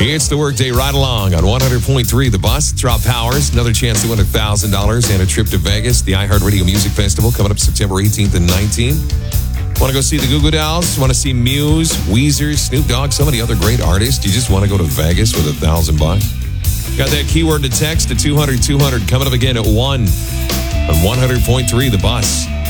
It's the Workday Ride Along on 100.3 The Bus. It's Rob Powers. Another chance to win $1,000 and a trip to Vegas. The iHeartRadio Music Festival coming up September 18th and 19th. Want to go see the Goo Goo Dolls? Want to see Muse, Weezer, Snoop Dogg, so many other great artists? You just want to go to Vegas with $1,000 bucks? Got that keyword to text to 200-200 coming up again at 1 on 100.3 The Bus.